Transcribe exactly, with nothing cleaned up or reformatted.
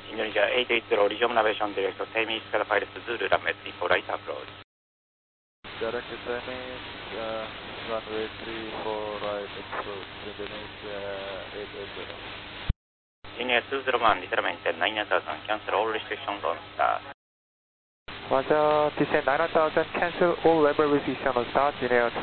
Indonesia eight eight zero, Rijom Navigation Director, Semi Scala Pilot Zulu, runway three four right approach. Direct Semi, uh, runway three four right approach, Indonesia eight eight zero. Linear two zero one, literalmente nine thousand, cancel all restrictions on start. Roger, descend nine thousand, cancel all level restriction on start, linear